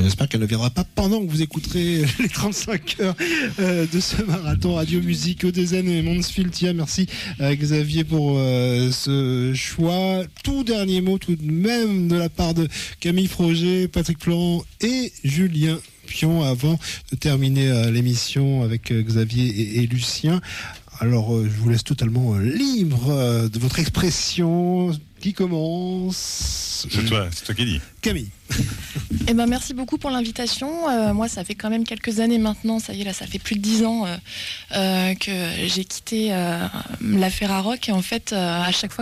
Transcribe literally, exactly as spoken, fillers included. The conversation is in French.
j'espère qu'elle ne viendra pas pendant que vous écouterez les trente-cinq heures euh, de ce marathon radio musique Odezen et Mansfield. Merci euh, Xavier pour euh, ce choix. Tout dernier mot tout de même de la part de Camille Froger, Patrick Florent et Julien Pion avant de terminer euh, l'émission avec euh, Xavier et, et Lucien. Alors, euh, je vous laisse totalement euh, libre euh, de votre expression. Qui commence ? C'est toi, c'est toi qui dis. Camille. Eh ben, merci beaucoup pour l'invitation. Euh, moi, ça fait quand même quelques années maintenant, ça y est, là, ça fait plus de dix ans euh, euh, que j'ai quitté euh, la Ferrarock. Et en fait, euh, à chaque fois